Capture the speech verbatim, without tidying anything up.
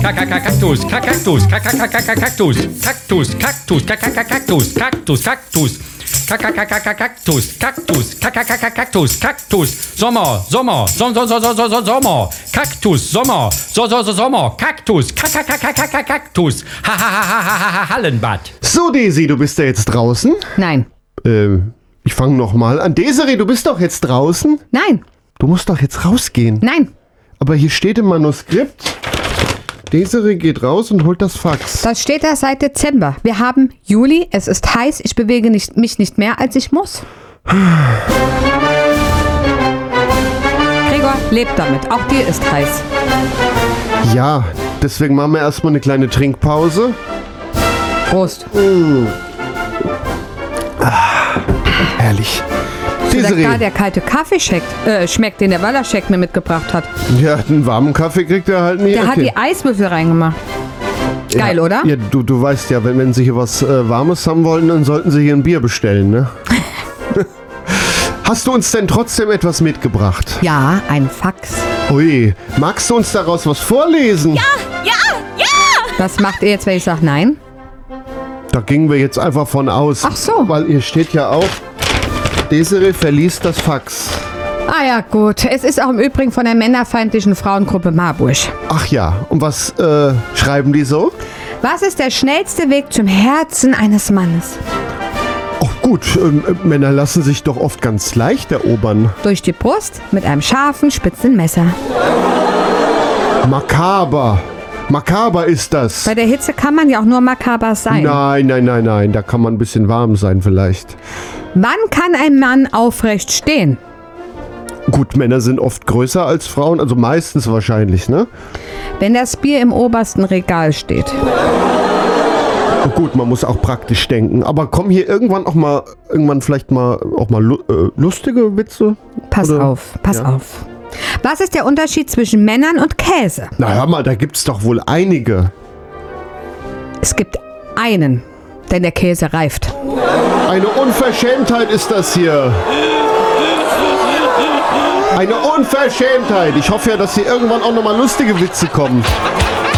Kaktus, Kaktus, Kaktus, Kaktus, Kaktus, Kaktus, Kaktus, Kaktus. Kaktus, Kaktus, Kaktus, Kaktus, Sommer, Sommer, Sommer, Sommer, Sommer, Kaktus, Sommer, Sommer, Kaktus, Kaktus, Hallenbad. So, Desi, du bist ja jetzt draußen. Nein. Ähm, ich fange nochmal an. Desiree, du bist doch jetzt draußen. Nein. Du musst doch jetzt rausgehen. Nein. Aber hier steht im Manuskript, Desiree geht raus und holt das Fax. Das steht da seit Dezember. Wir haben Juli, es ist heiß, ich bewege nicht, mich nicht mehr, als ich muss. Gregor, lebt damit, auch dir ist heiß. Ja, deswegen machen wir erstmal eine kleine Trinkpause. Prost. Mmh. Ah, herrlich. Desiree. Da der kalte Kaffee schmeckt, äh, schmeckt, den der Wallerscheck mir mitgebracht hat. Ja, einen warmen Kaffee kriegt er halt nie. Der okay. hat die Eiswürfel reingemacht. Geil, ja, oder? Ja, du, du weißt ja, wenn, wenn sie hier was äh, Warmes haben wollen, dann sollten sie hier ein Bier bestellen, ne? Hast du uns denn trotzdem etwas mitgebracht? Ja, ein Fax. Ui, magst du uns daraus was vorlesen? Ja, ja, ja! Was macht ihr jetzt, wenn ich sage nein? Da gingen wir jetzt einfach von aus. Ach so. Weil hier steht ja auch, Desiree verließ das Fax. Ah ja, gut. Es ist auch im Übrigen von der männerfeindlichen Frauengruppe Marburg. Ach ja, und was äh, schreiben die so? Was ist der schnellste Weg zum Herzen eines Mannes? Ach gut, ähm, äh, Männer lassen sich doch oft ganz leicht erobern. Durch die Brust mit einem scharfen, spitzen Messer. Makaber. Makaber ist das. Bei der Hitze kann man ja auch nur makaber sein. Nein, nein, nein, nein. Da kann man ein bisschen warm sein vielleicht. Wann kann ein Mann aufrecht stehen? Gut, Männer sind oft größer als Frauen, also meistens wahrscheinlich, ne? Wenn das Bier im obersten Regal steht. Oh gut, man muss auch praktisch denken. Aber kommen hier irgendwann auch mal, irgendwann vielleicht mal auch mal lu- äh, lustige Witze? Pass Oder? auf, pass Ja. auf. Was ist der Unterschied zwischen Männern und Käse? Na hör mal, da gibt's doch wohl einige. Es gibt einen, denn der Käse reift. Eine Unverschämtheit ist das hier. Eine Unverschämtheit. Ich hoffe ja, dass hier irgendwann auch nochmal lustige Witze kommen.